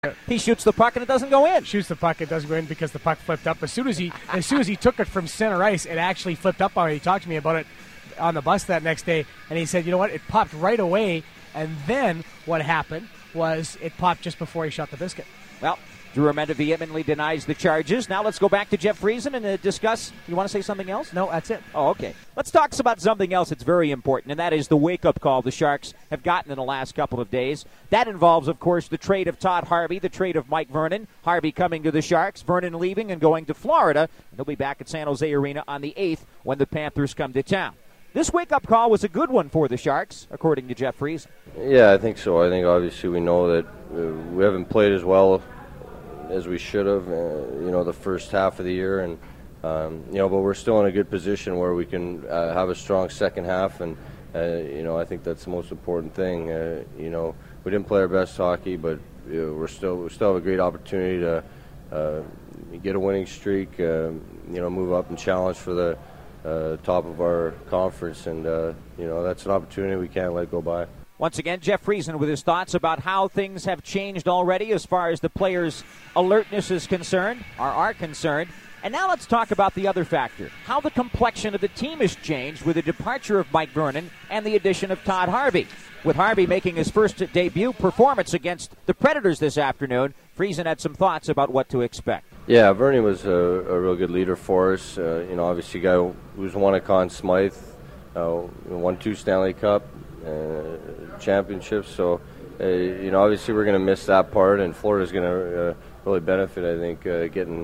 He shoots the puck and it doesn't go in. Shoots the puck, it doesn't go in because the puck flipped up. As soon as he took it from center ice, it actually flipped up on it. He talked to me about it on the bus that next day, and he said, you know what, it popped right away, and then what happened was it popped just before he shot the biscuit. Well, Drew Armenta vehemently denies the charges. Now let's go back to Jeff Friesen and discuss. You want to say something else? No, that's it. Oh, okay. Let's talk about something else that's very important, and that is the wake-up call the Sharks have gotten in the last couple of days. That involves, of course, the trade of Todd Harvey, the trade of Mike Vernon. Harvey coming to the Sharks, Vernon leaving and going to Florida. And he'll be back at San Jose Arena on the 8th when the Panthers come to town. This wake-up call was a good one for the Sharks, according to Jeff Friesen. Yeah, I think so. I think obviously we know that we haven't played as well as we should have, the first half of the year, and but we're still in a good position where we can have a strong second half, and I think that's the most important thing. We didn't play our best hockey, but we still have a great opportunity to get a winning streak, move up and challenge for the top of our conference, and that's an opportunity we can't let go by. Once again, Jeff Friesen with his thoughts about how things have changed already as far as the players' alertness is concerned, or are concerned. And now let's talk about the other factor, how the complexion of the team has changed with the departure of Mike Vernon and the addition of Todd Harvey. With Harvey making his first debut performance against the Predators this afternoon, Friesen had some thoughts about what to expect. Yeah, Vernon was a real good leader for us. Obviously a guy who's won a Conn Smythe, won 2 Stanley Cup championships, so obviously we're going to miss that part, and Florida's going to really benefit, I think, getting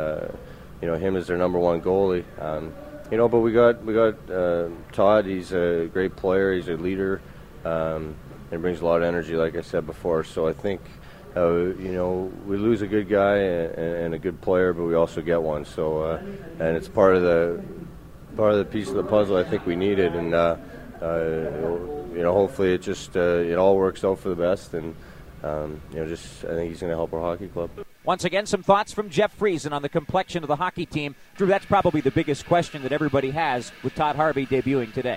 him as their number 1 goalie. But we got Todd. He's a great player. He's a leader, and brings a lot of energy, like I said before. So I think we lose a good guy and a good player, but we also get one. So and it's part of the piece of the puzzle I think we needed, and hopefully it just it all works out for the best, and I think he's going to help our hockey club. Once again, some thoughts from Jeff Friesen on the complexion of the hockey team. Drew, that's probably the biggest question that everybody has with Todd Harvey debuting today.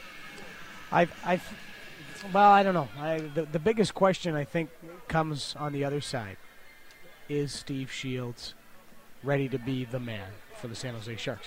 I don't know. The biggest question, I think, comes on the other side. Is Steve Shields ready to be the man for the San Jose Sharks?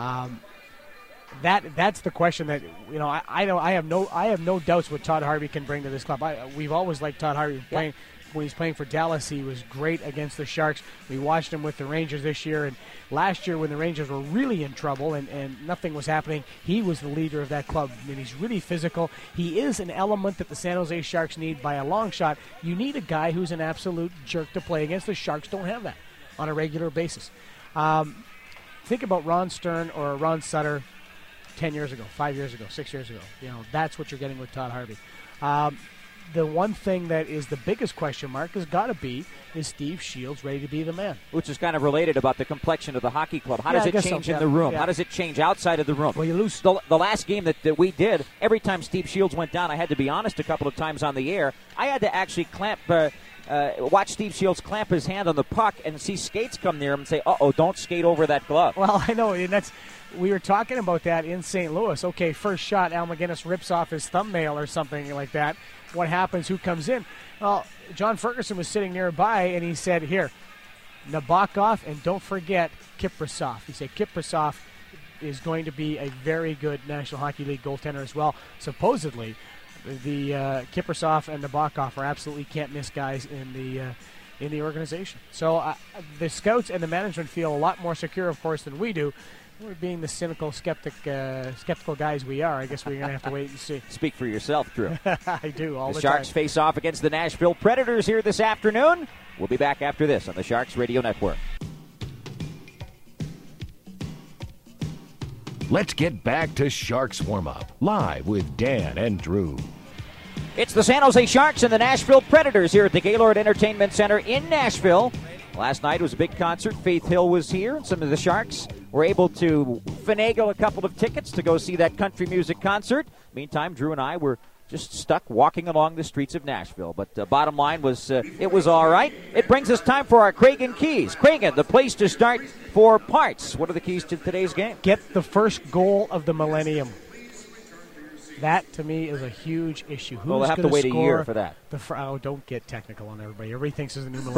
That's the question that I have no doubts what Todd Harvey can bring to this club. We've always liked Todd Harvey playing. When he's playing for Dallas, he was great against the Sharks. We watched him with the Rangers this year, and last year when the Rangers were really in trouble and nothing was happening, he was the leader of that club. I mean, he's really physical. He is an element that the San Jose Sharks need by a long shot. You need a guy who's an absolute jerk to play against. The Sharks don't have that on a regular basis. Think about Ron Stern or Ron Sutter 10 years ago, 5 years ago, 6 years ago. That's what you're getting with Todd Harvey. The one thing that is the biggest question mark has got to be, is Steve Shields ready to be the man? Which is kind of related about the complexion of the hockey club. How does it change in the room? How does it change outside of the room? Well, you lose. The last game that we did, every time Steve Shields went down, I had to be honest a couple of times on the air. I had to actually watch Steve Shields clamp his hand on the puck and see skates come near him and say, uh-oh, don't skate over that glove. Well, I know, and we were talking about that in St. Louis. Okay, first shot, Al McGinnis rips off his thumbnail or something like that. What happens? Who comes in? Well, John Ferguson was sitting nearby, and he said, here, Nabokov, and don't forget Kiprasov. He said Kiprasov is going to be a very good National Hockey League goaltender as well. Supposedly, the Kiprasov and Nabokov are absolutely can't-miss guys in the organization. So the scouts and the management feel a lot more secure, of course, than we do. We're being the cynical, skeptical guys we are. I guess we're going to have to wait and see. Speak for yourself, Drew. I do all the time. The Sharks face off against the Nashville Predators here this afternoon. We'll be back after this on the Sharks Radio Network. Let's get back to Sharks Warm-Up, live with Dan and Drew. It's the San Jose Sharks and the Nashville Predators here at the Gaylord Entertainment Center in Nashville. Last night was a big concert. Faith Hill was here, and some of the Sharks were able to finagle a couple of tickets to go see that country music concert. Meantime, Drew and I were just stuck walking along the streets of Nashville. But bottom line was it was all right. It brings us time for our Craigan Keys. Craigan, the place to start for parts. What are the keys to today's game? Get the first goal of the millennium. That, to me, is a huge issue. Who's Well, they'll have to gonna wait a year score for that. don't get technical on everybody. Everybody thinks there's a new